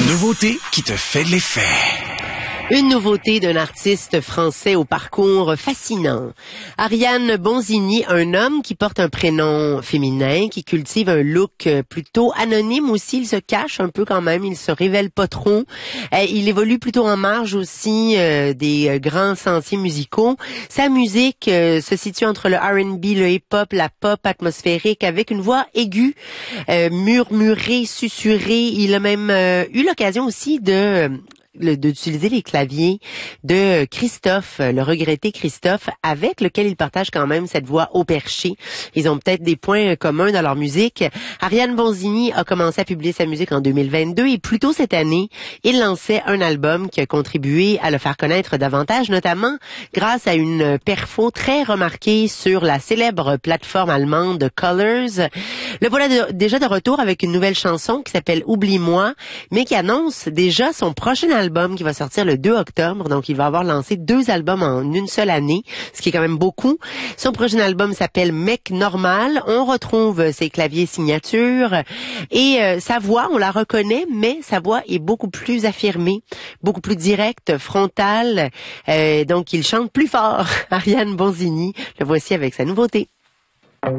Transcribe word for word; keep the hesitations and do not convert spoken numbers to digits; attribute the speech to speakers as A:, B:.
A: nouveauté qui te fait l'effet.
B: Une nouveauté d'un artiste français au parcours fascinant. Ariane Bonzini, un homme qui porte un prénom féminin, qui cultive un look plutôt anonyme aussi. Il se cache un peu quand même, il se révèle pas trop. Euh, il évolue plutôt en marge aussi euh, des grands sentiers musicaux. Sa musique euh, se situe entre le R and B, le hip-hop, la pop atmosphérique, avec une voix aiguë, euh, murmurée, susurrée. Il a même euh, eu l'occasion aussi de... d'utiliser les claviers de Christophe, le regretté Christophe, avec lequel il partage quand même cette voix au perché. Ils ont peut-être des points communs dans leur musique. Ariane Bonzini a commencé à publier sa musique en deux mille vingt-deux et plus tôt cette année, il lançait un album qui a contribué à le faire connaître davantage, notamment grâce à une perfo très remarquée sur la célèbre plateforme allemande Colors. Le voilà de, déjà de retour avec une nouvelle chanson qui s'appelle Oublie-moi, mais qui annonce déjà son prochain album album qui va sortir le deux octobre, donc il va avoir lancé deux albums en une seule année, ce qui est quand même beaucoup. Son prochain album s'appelle Mec Normal. On retrouve ses claviers signatures et euh, sa voix, on la reconnaît, mais sa voix est beaucoup plus affirmée, beaucoup plus directe, frontale. Euh, donc il chante plus fort. Ariane Bonzini, le voici avec sa nouveauté.